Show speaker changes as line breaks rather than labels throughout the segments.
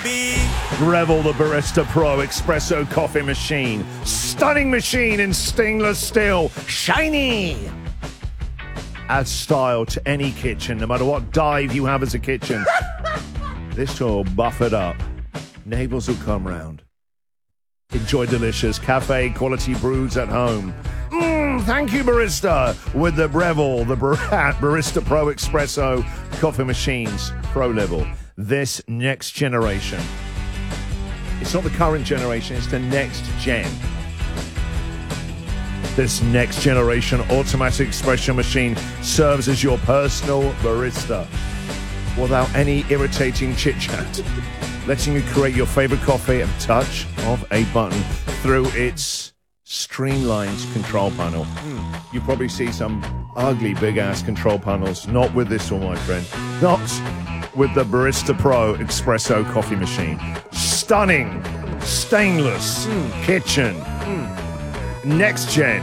baby.
Breville, the Barista Pro Espresso coffee machine. Stunning machine in stainless steel. Shiny. Adds style to any kitchen, no matter what dive you have as a kitchen. This will buff it up. Neighbors will come round. Enjoy delicious cafe quality brews at home. Thank you, Barista. With the Breville, the Barista Pro Espresso coffee machines, pro level. This next generation. It's not the current generation, it's the next gen. This next generation automatic espresso machine serves as your personal barista without any irritating chit-chat, letting you create your favorite coffee at the touch of a button through its streamlined control panel. You probably see some ugly big-ass control panels. Not with this one, my friend. Not with the Barista Pro Espresso coffee machine. Stunning, stainless kitchen. Next gen.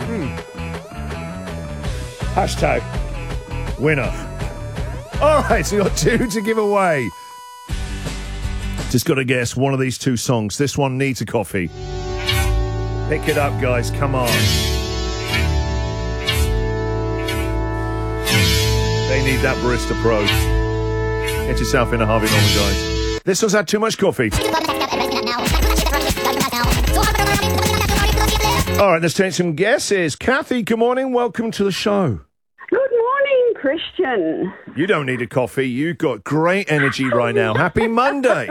Hashtag winner. All right, so you got two to give away. Just got to guess one of these two songs. This one needs a coffee. Pick it up, guys. Come on. They need that Barista Pro. Get yourself in a Harvey Norman, guys. This one's had too much coffee. All right, let's take some guesses. Kathy, good morning. Welcome to the show.
Good morning, Christian.
You don't need a coffee. You've got great energy right now. Happy Monday.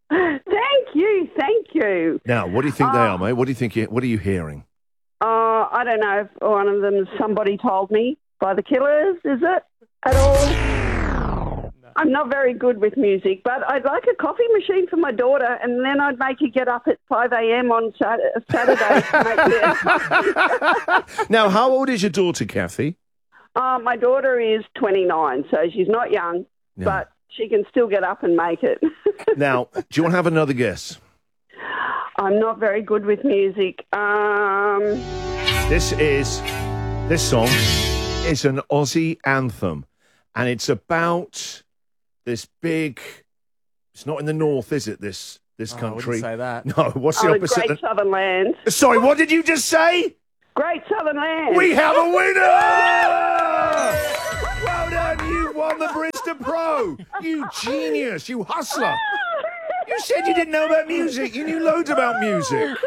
Thank you.
Now, what do you think they are, mate? What do you think? What are you hearing?
I don't know if one of them is Somebody Told Me by the Killers, is it? At all? I'm not very good with music, but I'd like a coffee machine for my daughter, and then I'd make her get up at 5 a.m. on Saturday to make this.
Now, how old is your daughter, Kathy?
My daughter is 29, so she's not young, but she can still get up and make it.
Now, do you want to have another guess?
I'm not very good with music.
This song is an Aussie anthem, and it's about this big. It's not in the north, is it? This country.
I wouldn't say that.
No. What's the opposite?
Great Southern Land.
Sorry, what did you just say?
Great Southern Land.
We have a winner! Well done, you won the Barista Pro. You genius, you hustler. You said you didn't know about music. You knew loads about music.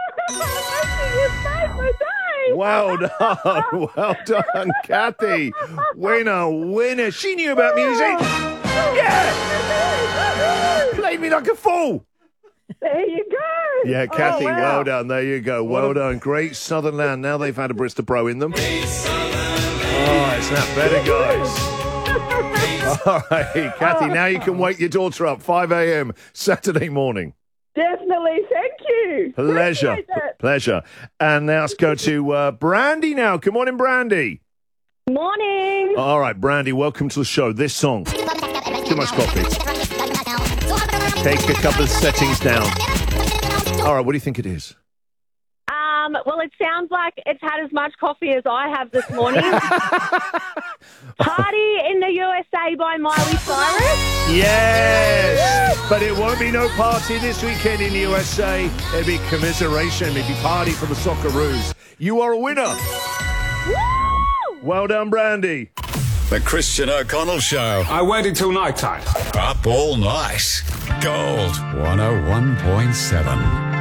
Well done, Kathy. Winner. She knew about music. Yeah. Played me like a fool.
There you go.
Yeah, Kathy,
wow.
Well done. There you go. Well done. Great Southern Land. Now they've had a Barista Pro in them. Oh, it's that better, guys. All right, Kathy, now you can wake your daughter up 5 a.m. Saturday morning.
Definitely. Thank you.
Pleasure. And now let's go to Brandy now. Good morning, Brandy.
Morning.
All right, Brandy, welcome to the show. This song, too much coffee. Take a couple of settings down. All right, what do you think it is?
Well, it sounds like it's had as much coffee as I have this morning. Party in the USA by Miley Cyrus.
Yes, but it won't be no party this weekend in the USA. It'll be commiseration. It'll be party for the Socceroos. You are a winner.
Woo!
Well done, Brandy.
The Christian O'Connell Show.
I waited till night time.
Up all night. Gold 101.7.